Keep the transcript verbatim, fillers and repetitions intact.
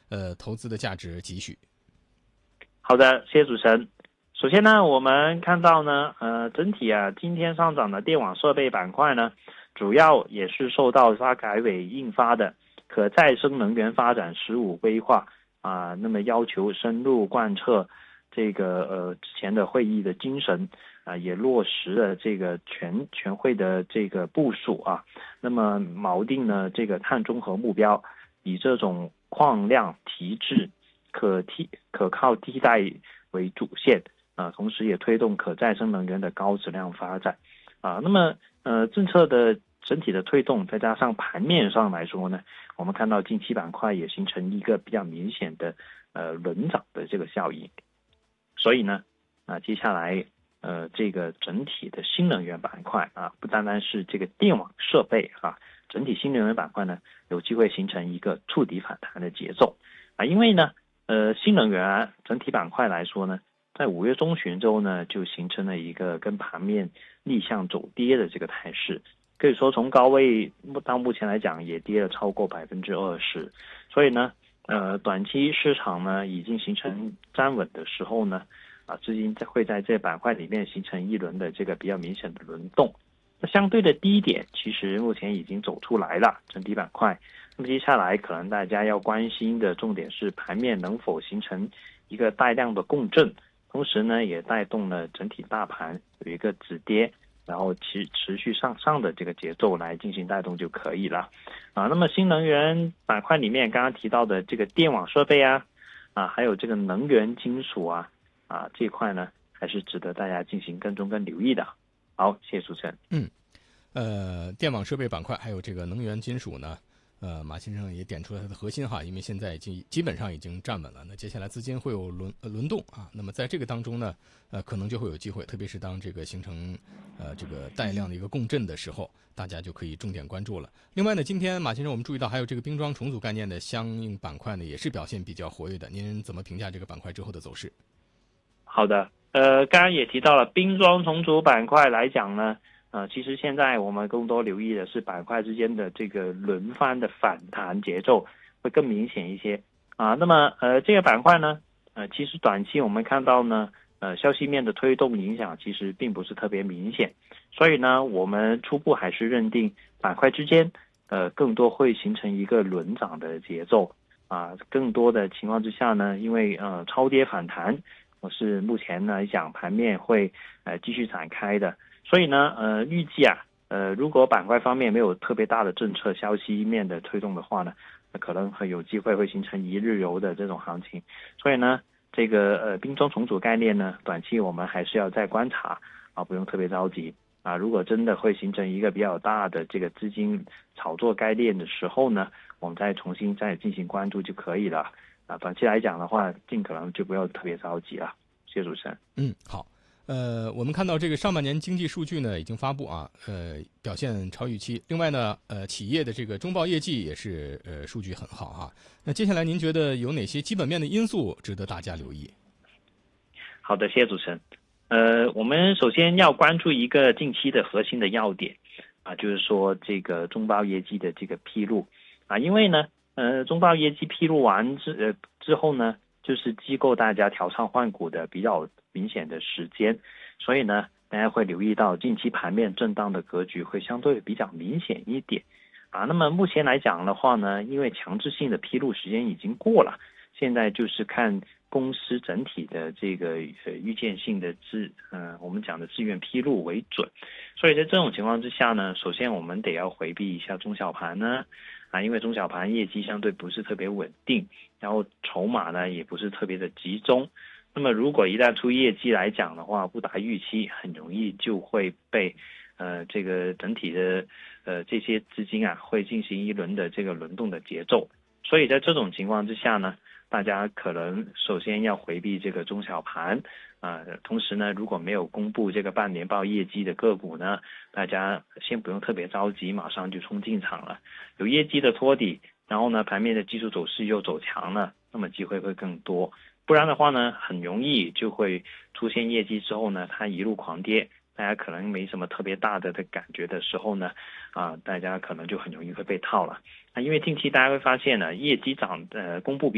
呃投资的价值几许？ 好的，谢谢主持人。首先呢，我们看到呢，呃，整体啊，今天上涨的电网设备板块呢，主要也是受到发改委印发的可再生能源发展“十五”规划啊，那么要求深入贯彻这个呃之前的会议的精神啊，也落实了这个全全会的这个部署啊，那么锚定了这个碳中和目标，以这种矿量提质、可替可靠替代为主线。啊，同时也推动可再生能源的高质量发展，啊，那么呃政策的整体的推动，再加上盘面上来说呢，我们看到近期板块也形成一个比较明显的呃轮涨的这个效应，所以呢，啊接下来呃这个整体的新能源板块啊，不单单是这个电网设备啊，整体新能源板块呢有机会形成一个触底反弹的节奏啊，因为呢呃新能源啊整体板块来说呢。在五月中旬之后呢，就形成了一个跟盘面逆向走跌的这个态势，可以说从高位到目前来讲也跌了超过百分之二十，所以呢，呃，短期市场呢已经形成站稳的时候呢，啊，资金会在这板块里面形成一轮的这个比较明显的轮动。那相对的低点其实目前已经走出来了，整体板块。那么接下来可能大家要关心的重点是盘面能否形成一个带量的共振。同时呢，也带动了整体大盘有一个止跌，然后持持续向上的这个节奏来进行带动就可以了。啊，那么新能源板块里面刚刚提到的这个电网设备啊，啊，还有这个能源金属啊，啊这一块呢，还是值得大家进行跟踪跟留意的。好，谢谢主持人。 嗯，呃，电网设备板块还有这个能源金属呢。呃，马先生也点出了它的核心哈，因为现在已经基本上已经站稳了，那接下来资金会有轮、呃、轮动啊，那么在这个当中呢，呃，可能就会有机会，特别是当这个形成呃这个带量的一个共振的时候，大家就可以重点关注了。另外呢，今天马先生我们注意到还有这个冰装重组概念的相应板块呢，也是表现比较活跃的，您怎么评价这个板块之后的走势？ 好的，呃，刚刚也提到了冰装重组板块来讲呢。呃，其实现在我们更多留意的是板块之间的这个轮番的反弹节奏会更明显一些啊。那么呃，这个板块呢，呃，其实短期我们看到呢，呃，消息面的推动影响其实并不是特别明显，所以呢，我们初步还是认定板块之间呃更多会形成一个轮涨的节奏啊。更多的情况之下呢，因为呃超跌反弹，我是目前来讲盘面会呃继续展开的。所以呢，呃，预计啊，呃，如果板块方面没有特别大的政策消息面的推动的话呢，那可能会有机会会形成一日游的这种行情。所以呢，这个呃冰装重组概念呢，短期我们还是要再观察啊，不用特别着急啊。如果真的会形成一个比较大的这个资金炒作概念的时候呢，我们再重新再进行关注就可以了啊。短期来讲的话，尽可能就不要特别着急了。谢谢主持人。 嗯，好。呃，我们看到这个上半年经济数据呢已经发布啊，呃，表现超预期。另外呢，呃，企业的这个中报业绩也是呃数据很好哈。那接下来您觉得有哪些基本面的因素值得大家留意？ 好的，谢谢主持人。呃，我们首先要关注一个近期的核心的要点啊，就是说这个中报业绩的这个披露啊，因为呢，呃，中报业绩披露完之呃之后呢，就是机构大家调仓换股的比较明显的时间，所以呢，大家会留意到近期盘面震荡的格局会相对比较明显一点啊。那么目前来讲的话呢，因为强制性的披露时间已经过了，现在就是看公司整体的这个呃预见性的自呃我们讲的自愿披露为准，所以在这种情况之下呢，首先我们得要回避一下中小盘呢啊，因为中小盘业绩相对不是特别稳定，然后筹码呢也不是特别的集中。那么如果一旦出业绩来讲的话，不达预期，很容易就会被呃这个整体的呃这些资金啊会进行一轮的这个轮动的节奏。所以在这种情况之下呢，大家可能首先要回避这个中小盘啊、呃，同时呢，如果没有公布这个半年报业绩的个股呢，大家先不用特别着急，马上就冲进场了。有业绩的托底，然后呢，盘面的技术走势又走强了，那么机会会更多。不然的话呢，很容易就会出现业绩之后呢，它一路狂跌，大家可能没什么特别大的的感觉的时候呢，啊，大家可能就很容易会被套了啊，因为近期大家会发现呢，业绩涨呃公布比